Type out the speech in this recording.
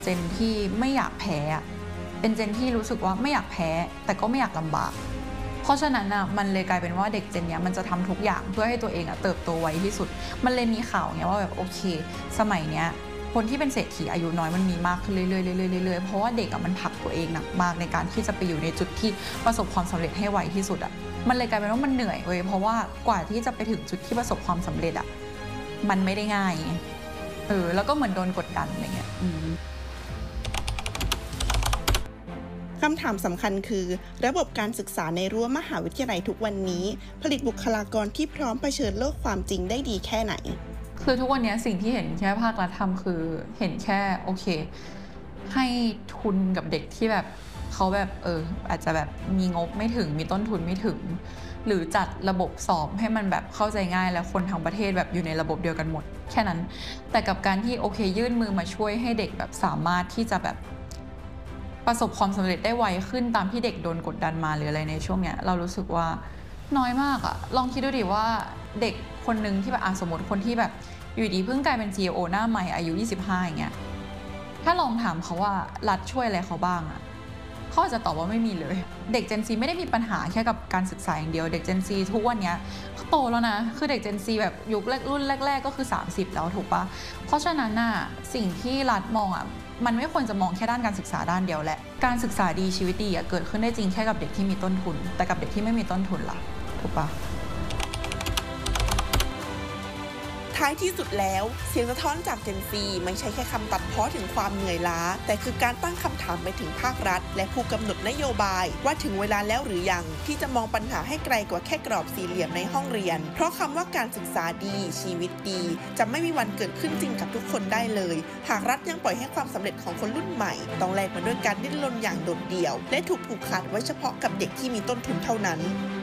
เจนที่ไม่อยากแพ้เป็นเจนที่รู้สึกว่าไม่อยากแพ้แต่ก็ไม่อยากลำบากเพราะฉะนั้นมันเลยกลายเป็นว่าเด็กเจนนี้มันจะทำทุกอย่างเพื่อให้ตัวเองเติบโตไวที่สุดมันเลยมีข่าวว่าแบบโอเคสมัยเนี้ยคนที่เป็นเศรษฐีอายุน้อยมันมีมากขึ้นเรื่อยๆเพราะว่าเด็กมันผลักตัวเองหนักมากในการที่จะไปอยู่ในจุดที่ประสบความสำเร็จให้ไวที่สุดมันเลยกลายเป็นว่ามันเหนื่อยเว้ยเพราะว่ากว่าที่จะไปถึงจุดที่ประสบความสำเร็จมันไม่ได้ง่ายแล้วก็เหมือนโดนกดดันอะไรเงี้ยคำถามสำคัญคือระบบการศึกษาในรั้วมหาวิทยาลัยทุกวันนี้ผลิตบุคลากรที่พร้อมเผชิญโลกความจริงได้ดีแค่ไหนคือทุกวันนี้สิ่งที่เห็นแค่ภาครัฐทำคือเห็นแค่โอเคให้ทุนกับเด็กที่แบบเขาแบบอาจจะแบบมีงบไม่ถึงมีต้นทุนไม่ถึงหรือจัดระบบสอบให้มันแบบเข้าใจง่ายแล้วคนทั้งประเทศแบบอยู่ในระบบเดียวกันหมดแค่นั้นแต่กับการที่โอเคยื่นมือมาช่วยให้เด็กแบบสามารถที่จะแบบประสบความสำเร็จได้ไวขึ้นตามที่เด็กโดนกดดันมาหรืออะไรในช่วงเนี้ยเรารู้สึกว่าน้อยมากลองคิดดูดิว่าเด็กคนนึงที่แบบสมมติคนที่แบบอยู่ดีเพิ่งกลายเป็น CEO หน้าใหม่อายุ25อย่างเงี้ยถ้าลองถามเขาว่ารัฐช่วยอะไรเขาบ้างเขาอาจจะตอบว่าไม่มีเลยเด็ก Gen Z ไม่ได้มีปัญหาแค่กับการศึกษาอย่างเดียวเด็ก Gen Z ทุกวันนี้เขาโตแล้วนะคือเด็ก Gen Z แบบยุครุ่นแรกๆก็คือ30แล้วถูกปะเพราะฉะนั้นสิ่งที่รัฐมองมันไม่ควรจะมองแค่ด้านการศึกษาด้านเดียวแหละการศึกษาดีชีวิตดีเกิดขึ้นได้จริงแค่กับเด็กที่มีต้นทุนแต่กับเด็กที่ไม่มีต้นทุนล่ะถูกปะท้ายที่สุดแล้วเสียงสะท้อนจากเจนซีไม่ใช่แค่คำตัดพ้อถึงความเหนื่อยล้าแต่คือการตั้งคำถามไปถึงภาครัฐและผู้กำหนดนโยบายว่าถึงเวลาแล้วหรือยังที่จะมองปัญหาให้ไกลกว่าแค่กรอบสี่เหลี่ยมในห้องเรียนเพราะคำว่าการศึกษาดีชีวิตดีจะไม่มีวันเกิดขึ้นจริงกับทุกคนได้เลยหากรัฐยังปล่อยให้ความสำเร็จของคนรุ่นใหม่ต้องแลกมาด้วยการดิ้นรนอย่างโดดเดี่ยวและถูกผูกขาดไว้เฉพาะกับเด็กที่มีต้นทุนเท่านั้น